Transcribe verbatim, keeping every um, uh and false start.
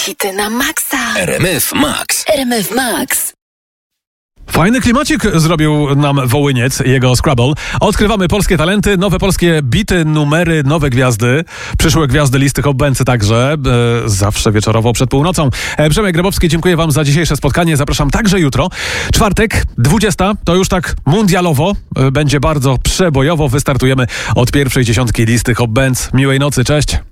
hity na maksa. R M F Max. R M F Max. Fajny klimacik zrobił nam Wołyniec, jego Scrabble. Odkrywamy polskie talenty, nowe polskie bity, numery, nowe gwiazdy. Przyszłe gwiazdy listy Hot Bandsy także, e, zawsze wieczorowo przed północą. E, Przemek Grabowski, dziękuję wam za dzisiejsze spotkanie. Zapraszam także jutro. Czwartek, dwudziesta, to już tak mundialowo. E, będzie bardzo przebojowo. Wystartujemy od pierwszej dziesiątki listy Hot Bands. Miłej nocy, cześć.